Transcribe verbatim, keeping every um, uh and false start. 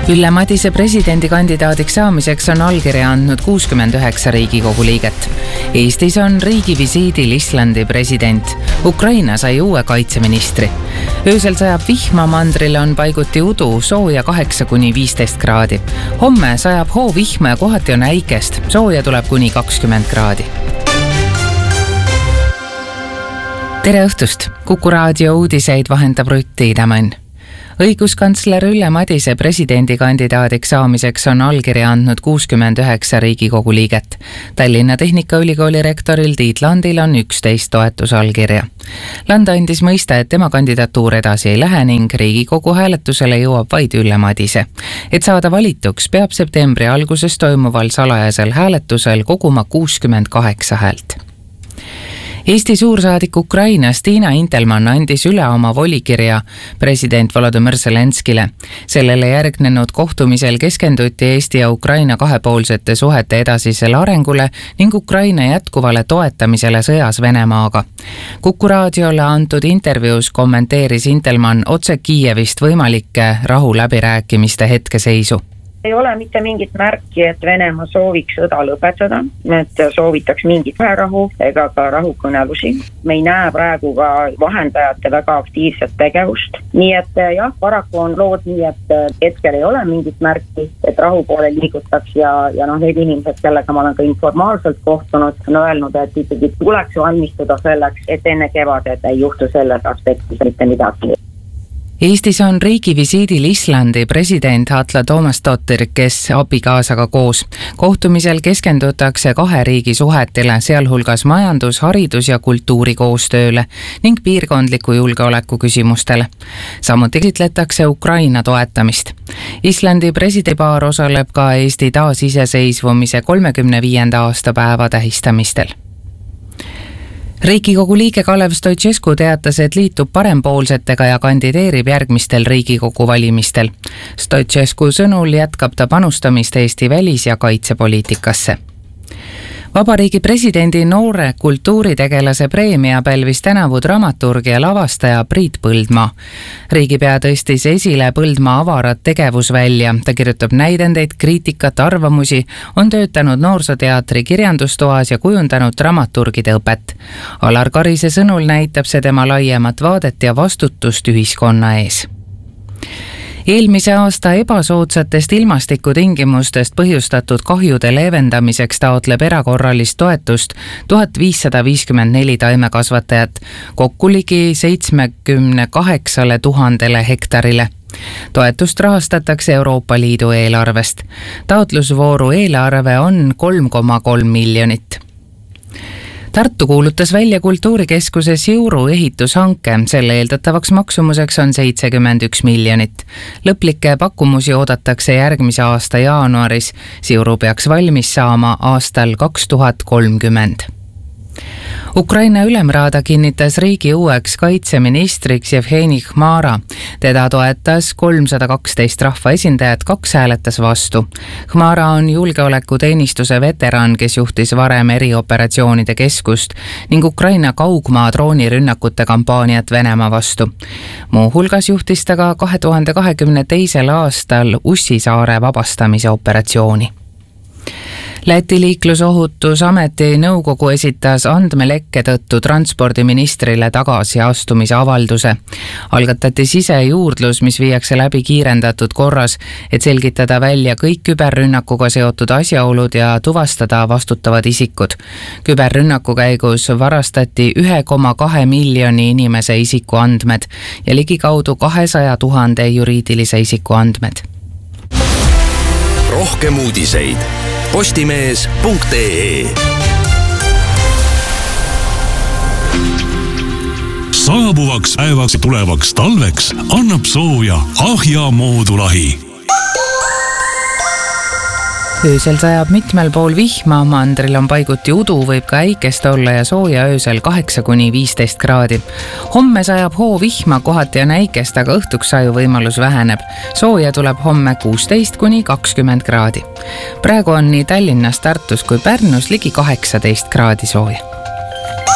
Ülle Madise presidendikandidaadiks saamiseks on allkirja andnud kuuskümmend üheksa Riigikogu liiget. Eestis on riigivisiidil Islandi president. Ukraina sai uue kaitseministri. Öösel sajab vihma, mandril on paiguti udu, sooja kaheksa kuni viisteist kraadi. Homme sajab hoo vihma ja kohati on äikest, sooja tuleb kuni kakskümmend kraadi. Tere õhtust! Kuku raadio uudiseid vahendab Rutti Idamann. Õiguskantsler Ülle Madise presidendikandidaadiks saamiseks on allkirja andnud kuuskümmend üheksa Riigikogu liiget. Tallinna Tehnikaülikooli rektoril Tiit Landil on üksteist toetusallkirja. Land andis mõista, et tema kandidatuur edasi ei lähe ning Riigikogu hääletusele jõuab vaid Ülle Madise. Et saada valituks, peab septembri alguses toimuval salajasel hääletusel koguma kuuskümmend kaheksa häält. Eesti suursaadik Ukrainas Tiina Intelmann andis üle oma volikirja president Volodymyr Zelenskile. Sellele järgnenud kohtumisel keskenduti Eesti ja Ukraina kahepoolsete suhete edasisele arengule ning Ukraina jätkuvale toetamisele sõjas Venemaaga. Kuku raadiole antud intervjuus kommenteeris Intelmann otse Kiievist võimalike rahuläbirääkimiste hetkeseisu. Ei ole mitte mingit märki, et Venemaa sooviks sõda lõpetada, et soovitaks mingit rahu ega ka rahukõnelusi. Me ei näe praegu ka vahendajate väga aktiivset tegevust. Nii et jah, paraku on lood nii, et hetkel ei ole mingit märki, et rahu poole liigutaks ja, ja noh, need inimesed, kellega ma olen ka informaalselt kohtunud, on öelnud, et ikkagi tuleks valmistuda selleks, et enne kevadet ei juhtu selles aspektis mitte midagi. Eestis on riigivisiidil Islandi president Atla Toomastottir, kes abikaasaga koos. Kohtumisel keskendutakse kahe riigi suhetele, sealhulgas majandus, haridus ja kultuuri koostööle ning piirkondliku julgeoleku küsimustele. Samuti käsitletakse Ukraina toetamist. Islandi presidendipaar osaleb ka Eesti taasiseseisvumise kolmekümne viienda aastapäeva tähistamistel. Riigikogu liige Kalev Stoicescu teatas, et liitub parempoolsetega ja kandideerib järgmistel Riigikogu valimistel. Stoicescu sõnul jätkab ta panustamist Eesti välis- ja kaitsepoliitikasse. Vabariigi presidendi noore kultuuritegelase preemia pälvis tänavu dramaturg ja lavastaja Priit Põldmaa. Riigipea tõstis esile Põldmaa avarat tegevusvälja. Ta kirjutab näidendeid, kriitikat, arvamusi, on töötanud noorsooteatri kirjandustoas ja kujundanud dramaturgide õpet. Alar Karise sõnul näitab see tema laiemat vaadet ja vastutust ühiskonna ees. Eelmise aasta ebasoodsatest ilmastikutingimustest põhjustatud kahjude leevendamiseks taotleb erakorralist toetust tuhat viissada viiskümmend neli taimekasvatajat, kokku ligi seitsekümmend kaheksa tuhandele hektarile. Toetust rahastatakse Euroopa Liidu eelarvest. Taotlusvooru eelarve on kolm koma kolm miljonit. Tartu kuulutas välja kultuurikeskuse Siuru ehitushanke, selle eeldatavaks maksumuseks on seitsekümmend üks miljonit. Lõplikke pakkumusi oodatakse järgmise aasta jaanuaris, Siuru peaks valmis saama aastal kaks tuhat kolmkümmend. Ukraina ülemraada kinnitas riigi uueks kaitseministriks Jevgeni Khmara. Teda toetas kolmsada kaksteist rahvaesindajat, kaks hääletas vastu. Khmara on julgeolekuteenistuse veteran, kes juhtis varem erioperatsioonide keskust ning Ukraina kaugmaa droonirünnakute kampaaniat Venemaa vastu. Muu hulgas juhtis ta ka kahe tuhande kahekümne teisel aastal Ussisaare vabastamise operatsiooni. Läti liiklusohutusameti nõukogu esitas andmelekke tõttu transpordiministrile tagasiastumise avalduse. Algatati sisejuurdlus, mis viiakse läbi kiirendatud korras, et selgitada välja kõik küberrünnakuga seotud asjaolud ja tuvastada vastutavad isikud. Küberrünnaku käigus varastati üks koma kaks miljoni inimese isikuandmed ja ligikaudu kahesaja tuhande juriidilise isikuandmed. Rohkem uudiseid postimees punkt ee. Saabuvaks päevaks tulevaks talveks annab sooja Ahja moodulahi. Öösel sajab mitmel pool vihma, mandril on paiguti udu, võib ka äikest olla ja sooja öösel kaheksa kuni viisteist kraadi. Homme sajab hoo vihma, kohati on äikest, aga õhtuks saju võimalus väheneb. Sooja tuleb homme kuusteist kuni kakskümmend kraadi. Praegu on nii Tallinnas, Tartus kui Pärnus ligi kaheksateist kraadi sooja.